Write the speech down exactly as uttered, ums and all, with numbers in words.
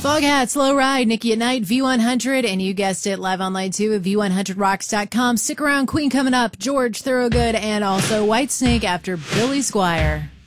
Foghat, Slow Ride, Nikki at Night, V one hundred, and you guessed it, live online too at V one hundred rocks dot com. Stick around, Queen coming up, George Thorogood, and also Whitesnake after Billy Squire.